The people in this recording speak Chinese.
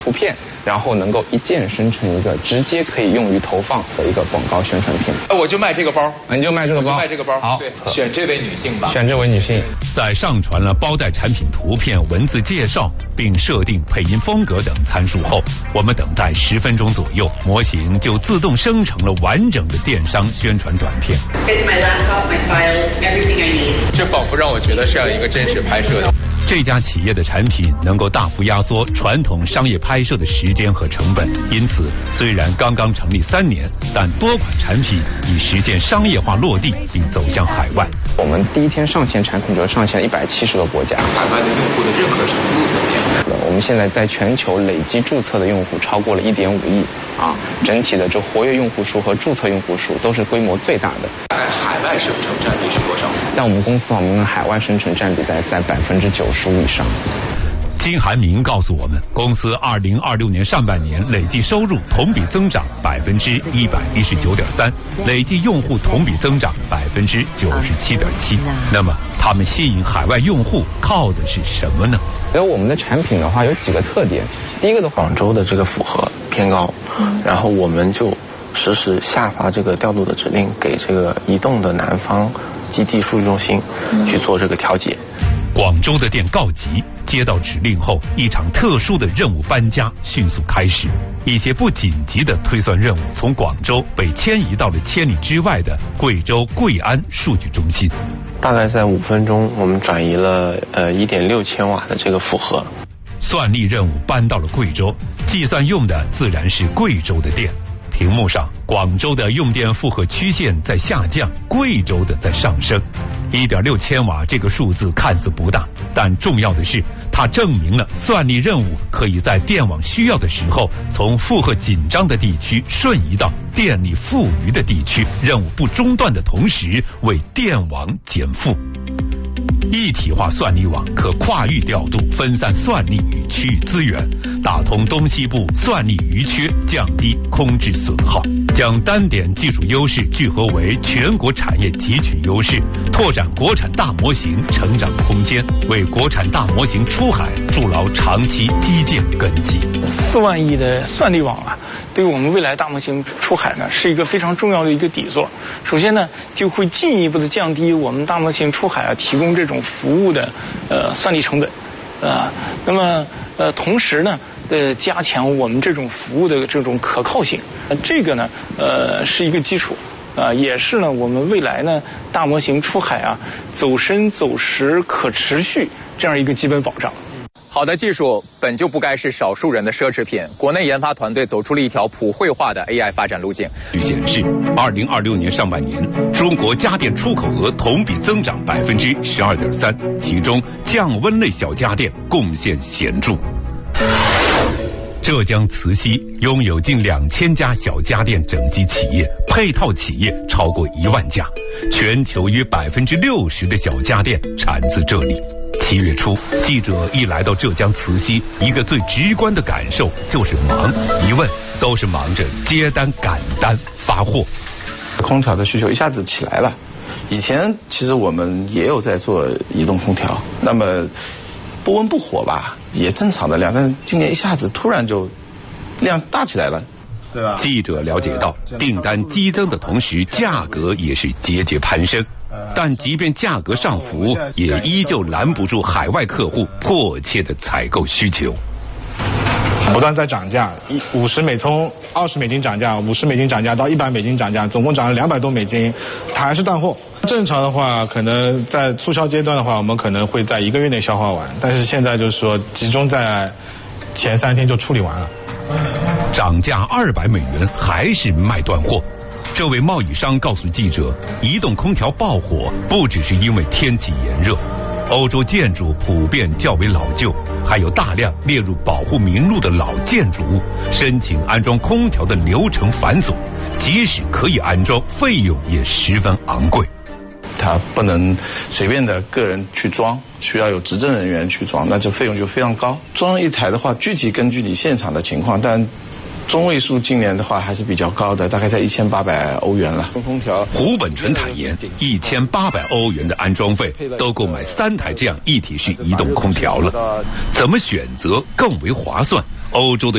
图片，然后能够一键生成一个直接可以用于投放的一个广告宣传片。 我就卖这个包， 你就卖这个包， 卖这个包。 好， 对，选这位女性吧。 选这位女性。 在上传了包带产品图片、文字介绍，并设定配音风格等参数后，我们等待10分钟左右，模型就自动生成了完整的电商宣传短片。 It's my laptop, my files, everything I need. 这仿佛让我觉得是一个真实拍摄的。 这家企业的产品能够大幅压缩传统商业拍摄的时间和成本，因此虽然刚刚成立3年，但多款产品已实现商业化落地并走向海外。 我们第一天上线产品就上线了170个国家。 海外的用户的认可程度怎么样？ 我们现在在全球累计注册的用户超过了1.5亿啊，整体的这活跃用户数和注册用户数都是规模最大的。 大概海外生成占比是多少？ 在我们公司，我们海外生成占比在95%以上。 金寒明告诉我们，公司2026年上半年累计收入同比增长119.3%，累计用户同比增长97.7%。那么，他们吸引海外用户靠的是什么呢？ 因为我们的产品的话有几个特点，第一个的话， 广州的这个负荷偏高，然后我们就实时下发这个调度的指令给这个移动的南方基地数据中心去做这个调节。 广州的店告急，接到指令后，一场特殊的任务搬家迅速开始。一些不紧急的推算任务从广州被迁移到了千里之外的贵州贵安数据中心。 大概在5分钟，我们转移了1.6千瓦的这个负荷。 算力任务搬到了贵州，计算用的自然是贵州的电。屏幕上，广州的用电负荷曲线在下降，贵州的在上升。1.6千瓦这个数字看似不大，但重要的是，它证明了算力任务可以在电网需要的时候，从负荷紧张的地区瞬移到电力富余的地区，任务不中断的同时，为电网减负。一体化算力网可跨域调度、分散算力与区域资源，打通东西部算力余缺，降低空置损耗，将单点技术优势聚合为全国产业集群优势，拓展国产大模型成长空间，为国产大模型出海筑牢长期基建根基。 4万亿的算力网啊，对于我们未来大模型出海呢，是一个非常重要的一个底座。首先呢，就会进一步的降低我们大模型出海提供这种服务的算力成本，那么同时呢，加强我们这种服务的这种可靠性，这个呢是一个基础，也是呢我们未来呢大模型出海走深走实可持续这样一个基本保障。 好的技术本就不该是少数人的奢侈品，国内研发团队走出了一条普惠化的 AI 发展路径。 据显示，2026年上半年，中国家电出口额同比增长12.3%，其中降温类小家电贡献显著。浙江慈溪拥有近2000家小家电整机企业，配套企业超过1万家，全球约60%的小家电产自这里。7月初，记者一来到浙江慈溪，一个最直观的感受就是忙，一问都是忙着接单、赶单、发货。 空调的需求一下子起来了，以前其实我们也有在做移动空调，那么不温不火吧，也正常的量，但是今年一下子突然就量大起来了。对吧？ 记者了解到，订单激增的同时，价格也是节节攀升。但即便价格上浮，也依旧拦不住海外客户迫切的采购需求。 不断在涨价从20美金涨价，50美金涨价到100美金涨价，总共涨了200多美金，它还是断货。正常的话，可能在促销阶段的话，我们可能会在1个月内消化完，但是现在就是说集中在前3天就处理完了。 涨价200美元还是卖断货。这位贸易商告诉记者，移动空调爆火不只是因为天气炎热，欧洲建筑普遍较为老旧，还有大量列入保护名录的老建筑物，申请安装空调的流程繁琐，即使可以安装，费用也十分昂贵。 它不能随便的个人去装，需要有执证人员去装，那这费用就非常高。装一台的话，具体根据你现场的情况，但中位数今年的话还是比较高的，大概在1800欧元了。空调， 胡本纯坦言，1800欧元的安装费都够买3台这样一体式移动空调了。怎么选择更为划算？欧洲的